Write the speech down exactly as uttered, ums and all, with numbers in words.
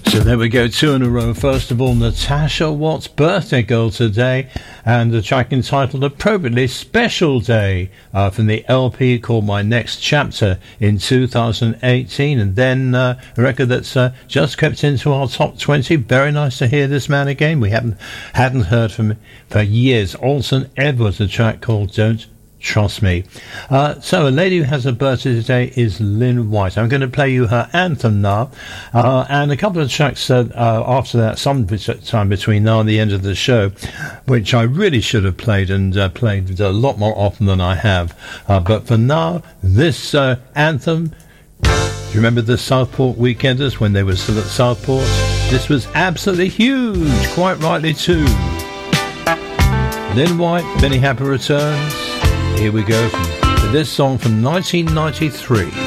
So there we go, two in a row. First of all, Natasha Watts' birthday girl today, and the track entitled appropriately Special Day uh, from the L P called My Next Chapter in two thousand eighteen, and then uh, a record that's uh, just crept into our top twenty. Very nice to hear this man again. We haven't hadn't heard from him for years. Alton Edwards, a track called Don't Trust Me. Uh, so a lady who has a birthday today is Lynn White. I'm going to play you her anthem now, uh, and a couple of tracks uh, uh, after that, some time between now and the end of the show, which I really should have played and uh, played a lot more often than I have. Uh, but for now, this uh, anthem, do you remember the Southport Weekenders when they were still at Southport? This was absolutely huge, quite rightly too. Lynn White, Benny Harper returns. Here we go from this song from nineteen ninety-three.